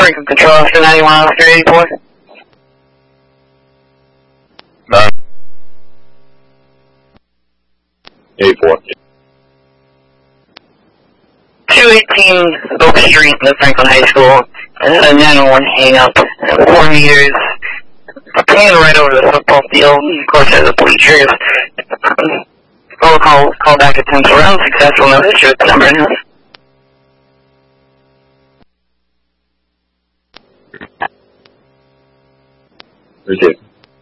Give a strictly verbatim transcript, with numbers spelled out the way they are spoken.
Franklin Control Officer ninety-one Officer eighty-four. Nine. eighty-four. two eighteen Oak Street in the Franklin High School. Uh, nine one one hang up. Uh, four meters. Hanging right over the football field. Of course, there's the bleachers. Um, Call, call, call back at ten around. Successful. No issue with the number in house. Appreciate it.